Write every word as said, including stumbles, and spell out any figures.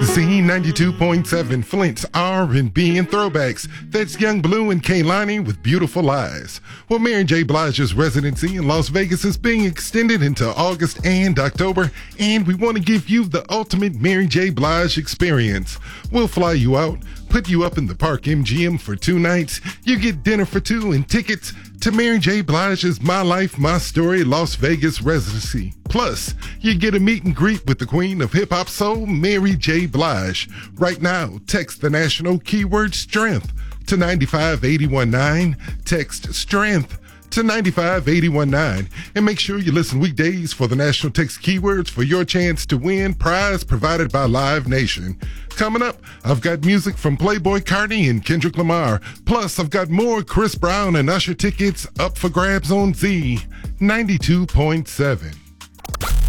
Z ninety-two point seven, Flint's R and B and throwbacks. That's Young Blue and Kaylani with Beautiful Eyes. Well, Mary J. Blige's residency in Las Vegas is being extended into August and October, and we want to give you the ultimate Mary J. Blige experience. We'll fly you out, put you up in the Park M G M for two nights. You get dinner for two and tickets to Mary J. Blige's My Life, My Story Las Vegas residency. Plus, you get a meet and greet with the queen of hip-hop soul, Mary J. Blige. Right now, text the national keyword STRENGTH to nine five eight one nine. Text STRENGTH to nine five eight one nine. And make sure you listen weekdays for the national text keywords for your chance to win prize provided by Live Nation. Coming up, I've got music from Playboi Carti and Kendrick Lamar. Plus, I've got more Chris Brown and Usher tickets up for grabs on Z ninety-two point seven.